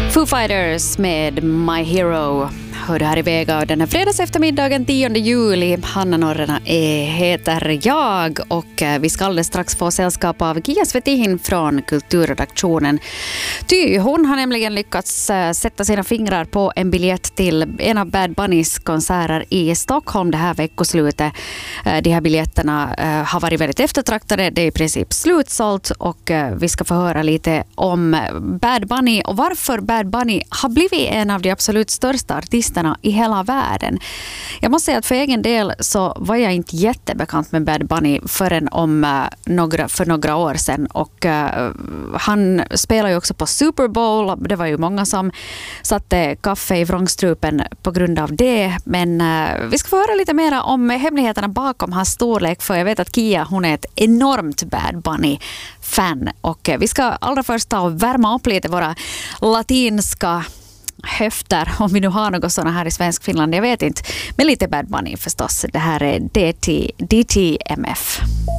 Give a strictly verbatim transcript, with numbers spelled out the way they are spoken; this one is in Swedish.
Foo Fighters med My Hero hör du här i Vega och den här fredags eftermiddagen tionde juli. Hanna Norrena är, heter jag och vi ska alldeles strax få sällskap av Gia Svetihin från kulturredaktionen. Ty hon har nämligen lyckats sätta sina fingrar på en biljett till en av Bad Bunnys konserter i Stockholm det här veckoslutet. De här biljetterna har varit väldigt eftertraktade. Det är i princip slutsålt och vi ska få höra lite om Bad Bunny och varför Bad Bunny har blivit en av de absolut största artisterna i hela världen. Jag måste säga att för egen del så var jag inte jättebekant med Bad Bunny förrän om uh, några, för några år sedan och uh, han spelar ju också på Super Bowl. Det var ju många som satte kaffe i vrångstrupen på grund av det, men uh, vi ska få höra lite mer om hemligheterna bakom hans storlek, för jag vet att Kia, hon är ett enormt Bad Bunny-fan och uh, vi ska allra först ta och värma upp lite våra latinska höfter, om vi nu har något sådana här i svensk Finland, jag vet inte. Men lite Bad Bunny förstås. Det här är D T, D T M F.